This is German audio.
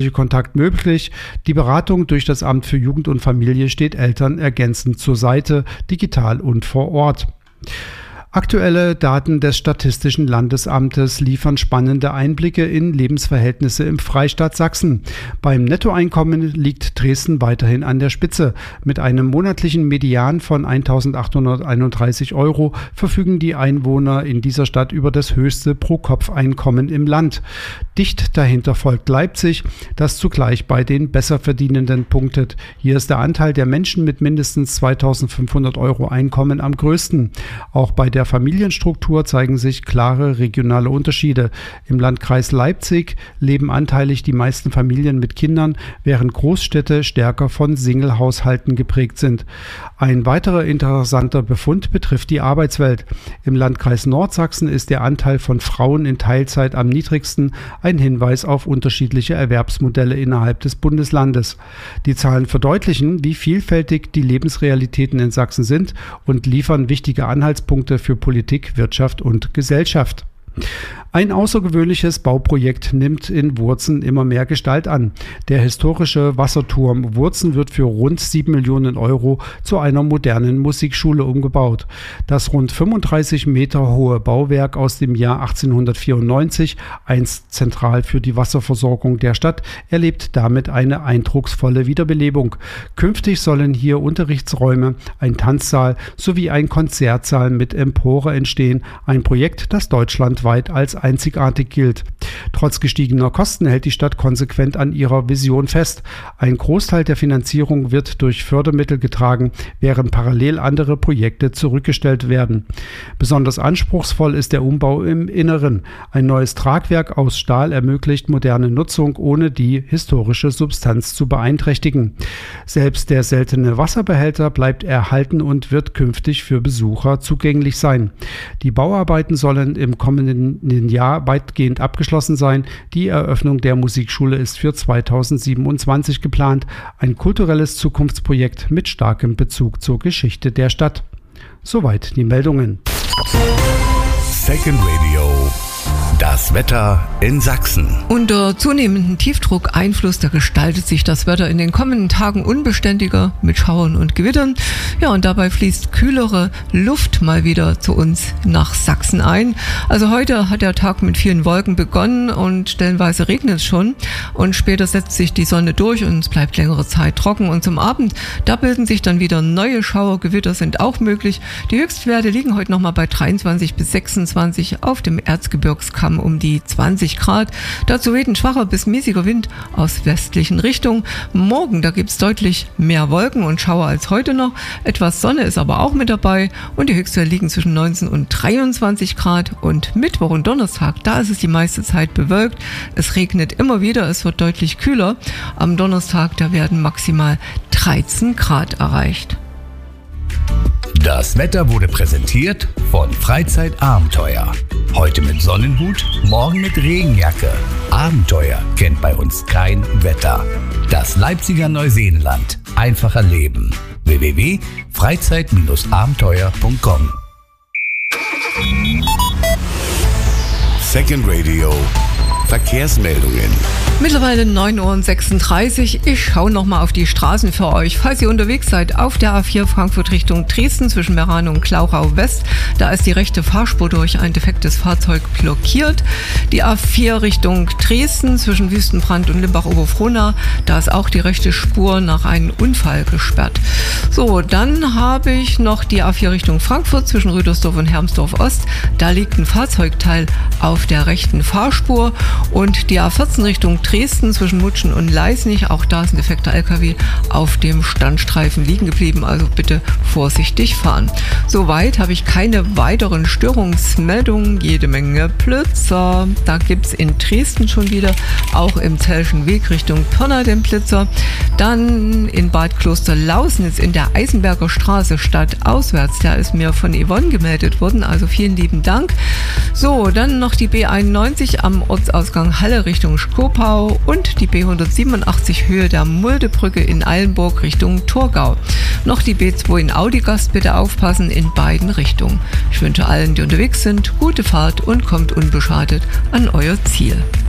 persönliche Kontakt möglich. Die Beratung durch das Amt für Jugend und Familie steht Eltern ergänzend zur Seite, digital und vor Ort. Aktuelle Daten des Statistischen Landesamtes liefern spannende Einblicke in Lebensverhältnisse im Freistaat Sachsen. Beim Nettoeinkommen liegt Dresden weiterhin an der Spitze. Mit einem monatlichen Median von 1.831 € verfügen die Einwohner in dieser Stadt über das höchste Pro-Kopf-Einkommen im Land. Dicht dahinter folgt Leipzig, das zugleich bei den Besserverdienenden punktet. Hier ist der Anteil der Menschen mit mindestens 2.500 € Einkommen am größten. Auch bei der Familienstruktur zeigen sich klare regionale Unterschiede. Im Landkreis Leipzig leben anteilig die meisten Familien mit Kindern, während Großstädte stärker von Single-Haushalten geprägt sind. Ein weiterer interessanter Befund betrifft die Arbeitswelt. Im Landkreis Nordsachsen ist der Anteil von Frauen in Teilzeit am niedrigsten, ein Hinweis auf unterschiedliche Erwerbsmodelle innerhalb des Bundeslandes. Die Zahlen verdeutlichen, wie vielfältig die Lebensrealitäten in Sachsen sind und liefern wichtige Anhaltspunkte für Politik, Wirtschaft und Gesellschaft. Ein außergewöhnliches Bauprojekt nimmt in Wurzen immer mehr Gestalt an. Der historische Wasserturm Wurzen wird für rund 7 Millionen € zu einer modernen Musikschule umgebaut. Das rund 35 Meter hohe Bauwerk aus dem Jahr 1894, einst zentral für die Wasserversorgung der Stadt, erlebt damit eine eindrucksvolle Wiederbelebung. Künftig sollen hier Unterrichtsräume, ein Tanzsaal sowie ein Konzertsaal mit Empore entstehen. Ein Projekt, das deutschlandweit als einzigartig gilt. Trotz gestiegener Kosten hält die Stadt konsequent an ihrer Vision fest. Ein Großteil der Finanzierung wird durch Fördermittel getragen, während parallel andere Projekte zurückgestellt werden. Besonders anspruchsvoll ist der Umbau im Inneren. Ein neues Tragwerk aus Stahl ermöglicht moderne Nutzung, ohne die historische Substanz zu beeinträchtigen. Selbst der seltene Wasserbehälter bleibt erhalten und wird künftig für Besucher zugänglich sein. Die Bauarbeiten sollen im kommenden Jahr weitgehend abgeschlossen sein. Die Eröffnung der Musikschule ist für 2027 geplant. Ein kulturelles Zukunftsprojekt mit starkem Bezug zur Geschichte der Stadt. Soweit die Meldungen. Second Radio. Das Wetter in Sachsen. Unter zunehmendem Tiefdruckeinfluss, da gestaltet sich das Wetter in den kommenden Tagen unbeständiger mit Schauern und Gewittern. Ja, und dabei fließt kühlere Luft mal wieder zu uns nach Sachsen ein. Also heute hat der Tag mit vielen Wolken begonnen und stellenweise regnet es schon. Und später setzt sich die Sonne durch und es bleibt längere Zeit trocken. Und zum Abend, da bilden sich dann wieder neue Schauer, Gewitter sind auch möglich. Die Höchstwerte liegen heute nochmal bei 23 bis 26, auf dem Erzgebirgskamm um die 20 Grad. Dazu weht ein schwacher bis mäßiger Wind aus westlichen Richtungen. Morgen, da gibt es deutlich mehr Wolken und Schauer als heute noch. Etwas Sonne ist aber auch mit dabei und die Höchstwerte liegen zwischen 19 und 23 Grad. Und Mittwoch und Donnerstag, da ist es die meiste Zeit bewölkt. Es regnet immer wieder, es wird deutlich kühler. Am Donnerstag, da werden maximal 13 Grad erreicht. Das Wetter wurde präsentiert von Freizeitabenteuer. Heute mit Sonnenhut, morgen mit Regenjacke. Abenteuer kennt bei uns kein Wetter. Das Leipziger Neuseenland. Einfacher Leben. www.freizeit-abenteuer.com. Second Radio. Verkehrsmeldungen. Mittlerweile 9:36 Uhr. Ich schaue nochmal auf die Straßen für euch. Falls ihr unterwegs seid auf der A4 Frankfurt Richtung Dresden zwischen Meranum und Klauchau West, da ist die rechte Fahrspur durch ein defektes Fahrzeug blockiert. Die A4 Richtung Dresden zwischen Wüstenbrand und Limbach-Oberfrohnau, da ist auch die rechte Spur nach einem Unfall gesperrt. So, dann habe ich noch die A4 Richtung Frankfurt zwischen Rüdersdorf und Hermsdorf Ost. Da liegt ein Fahrzeugteil auf der rechten Fahrspur. Und die A14 Richtung Dresden zwischen Mutschen und Leisnig, auch da ist ein defekter LKW auf dem Standstreifen liegen geblieben, also bitte vorsichtig fahren. Soweit habe ich keine weiteren Störungsmeldungen, jede Menge Blitzer. Da gibt es in Dresden schon wieder, auch im Zellschen Weg Richtung Pirna den Blitzer. Dann in Bad Klosterlausnitz in der Eisenberger Straße stadtauswärts, da ist mir von Yvonne gemeldet worden, also vielen lieben Dank. So, dann noch die B91 am Ortsausgang Halle Richtung Skopau und die B187 Höhe der Muldebrücke in Eilenburg Richtung Torgau. Noch die B2 in Audigast, bitte aufpassen in beiden Richtungen. Ich wünsche allen, die unterwegs sind, gute Fahrt und kommt unbeschadet an euer Ziel.